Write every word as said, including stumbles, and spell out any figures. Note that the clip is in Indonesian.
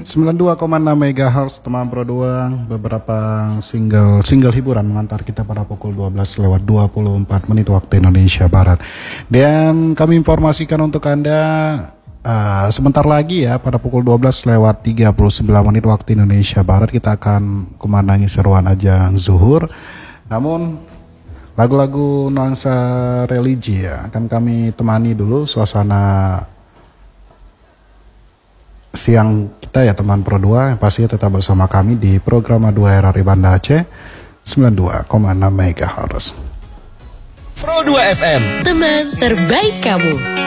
sembilan puluh dua koma enam megahertz teman Pro dua, beberapa single single hiburan mengantar kita pada pukul dua belas lewat dua puluh empat menit waktu Indonesia Barat. Dan kami informasikan untuk Anda uh, sebentar lagi ya, pada pukul dua belas lewat tiga puluh sembilan menit waktu Indonesia Barat kita akan kumandangi seruan ajang zuhur. Namun lagu-lagu nuansa religi ya akan kami temani dulu suasana siang kita ya teman Pro dua, yang pasti tetap bersama kami di program dua R R I Banda Aceh sembilan puluh dua koma enam megahertz. Pro dua F M, teman terbaik kamu.